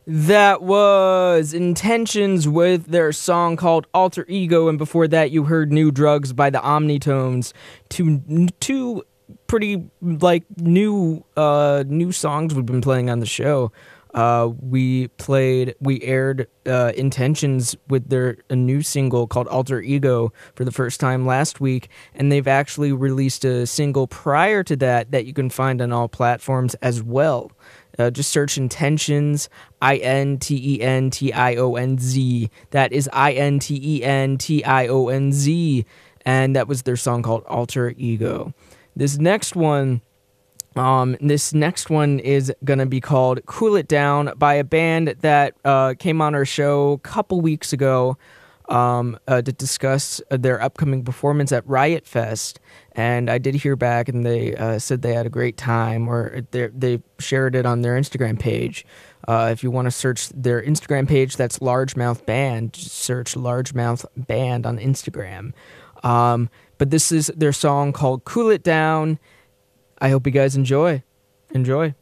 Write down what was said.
That was Intentions with their song called Alter Ego, and before that you heard New Drugs by the Omnitones. Two pretty new songs we've been playing on the show. We aired Intentions with a new single called Alter Ego for the first time last week, and they've actually released a single prior to that you can find on all platforms as well. Just search Intentions, Intentionz. That is Intentionz, and that was their song called Alter Ego. This next one is gonna be called "Cool It Down" by a band that came on our show a couple weeks ago to discuss their upcoming performance at Riot Fest. And I did hear back, and they said they had a great time, or they shared it on their Instagram page. If you want to search their Instagram page, that's Largemouth Band. Just search Largemouth Band on Instagram. But this is their song called "Cool It Down." I hope you guys enjoy. Enjoy.